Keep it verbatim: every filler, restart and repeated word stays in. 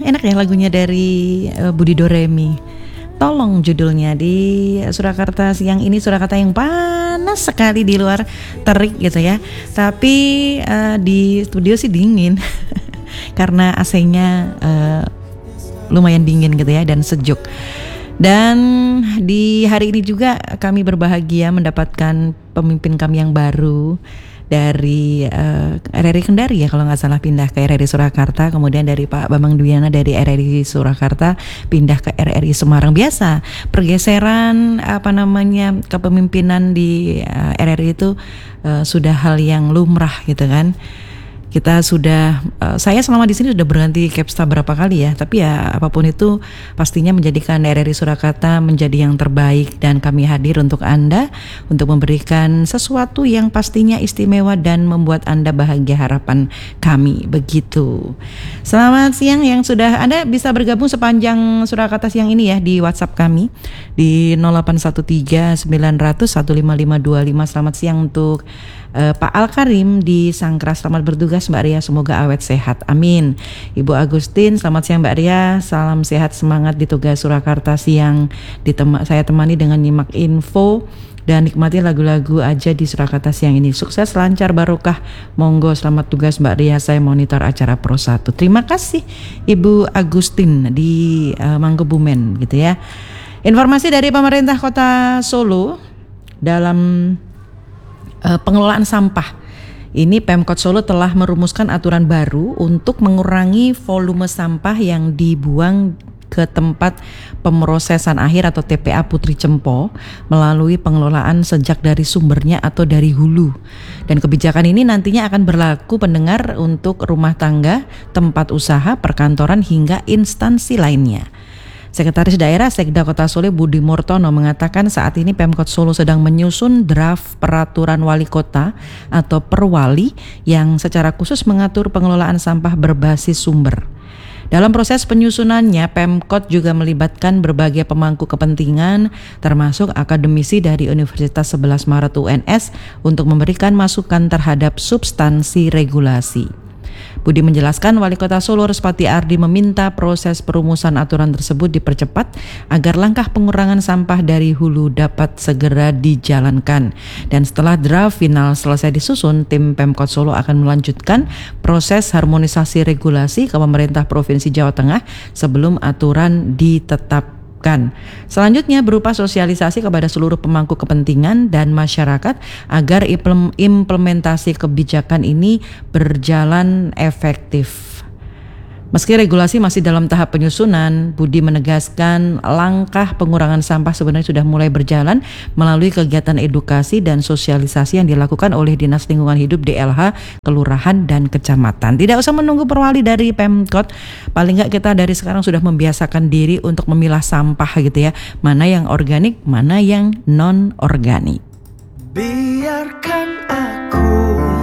enak ya lagunya dari uh, Budi Doremi. Tolong judulnya. Di Surakarta siang ini, Surakarta yang panas sekali, di luar terik gitu ya. Tapi uh, di studio sih dingin karena A C-nya uh, lumayan dingin gitu ya dan sejuk. Dan di hari ini juga kami berbahagia mendapatkan pemimpin kami yang baru dari uh, R R I Kendari ya kalau nggak salah, pindah ke R R I Surakarta, kemudian dari Pak Bambang Dwiana dari R R I Surakarta pindah ke R R I Semarang. Biasa pergeseran apa namanya kepemimpinan di uh, R R I itu uh, sudah hal yang lumrah gitu kan. Kita sudah, uh, saya selama di sini sudah berganti Kepsta berapa kali ya, tapi ya apapun itu pastinya menjadikan R R I Surakarta menjadi yang terbaik, dan kami hadir untuk Anda untuk memberikan sesuatu yang pastinya istimewa dan membuat Anda bahagia, harapan kami begitu. Selamat siang yang sudah, Anda bisa bergabung sepanjang Surakarta siang ini ya di WhatsApp kami di nol delapan satu tiga sembilan nol nol satu lima lima dua lima. Selamat siang untuk Uh, Pak Al Karim di Sangkra, selamat bertugas Mbak Ria, semoga awet sehat, amin. Ibu Agustin, selamat siang Mbak Ria, salam sehat, semangat di tugas Surakarta siang. Ditem- saya temani dengan nyimak info dan nikmati lagu-lagu aja di Surakarta siang ini. Sukses, lancar, barokah, monggo, selamat tugas Mbak Ria, saya monitor acara Pro satu. Terima kasih Ibu Agustin di uh, Mangkubumen gitu ya. Informasi dari pemerintah Kota Solo dalam pengelolaan sampah. Ini Pemkot Solo telah merumuskan aturan baru untuk mengurangi volume sampah yang dibuang ke tempat pemrosesan akhir atau T P A Putri Cempo melalui pengelolaan sejak dari sumbernya atau dari hulu. Dan kebijakan ini nantinya akan berlaku pendengar untuk rumah tangga, tempat usaha, perkantoran hingga instansi lainnya. Sekretaris Daerah Sekda Kota Solo Budi Murtono mengatakan saat ini Pemkot Solo sedang menyusun draft peraturan wali kota atau perwali yang secara khusus mengatur pengelolaan sampah berbasis sumber. Dalam proses penyusunannya, Pemkot juga melibatkan berbagai pemangku kepentingan termasuk akademisi dari Universitas sebelas Maret U N S untuk memberikan masukan terhadap substansi regulasi. Budi menjelaskan Wali Kota Solo Respati Ardi meminta proses perumusan aturan tersebut dipercepat agar langkah pengurangan sampah dari hulu dapat segera dijalankan. Dan setelah draft final selesai disusun, tim Pemkot Solo akan melanjutkan proses harmonisasi regulasi ke pemerintah Provinsi Jawa Tengah sebelum aturan ditetapkan. Selanjutnya berupa sosialisasi kepada seluruh pemangku kepentingan dan masyarakat agar implementasi kebijakan ini berjalan efektif. Meski regulasi masih dalam tahap penyusunan, Budi menegaskan langkah pengurangan sampah sebenarnya sudah mulai berjalan melalui kegiatan edukasi dan sosialisasi yang dilakukan oleh Dinas Lingkungan Hidup D L H, kelurahan dan kecamatan. Tidak usah menunggu perwali dari Pemkot, paling enggak kita dari sekarang sudah membiasakan diri untuk memilah sampah gitu ya. Mana yang organik, mana yang non-organik. Biarkan aku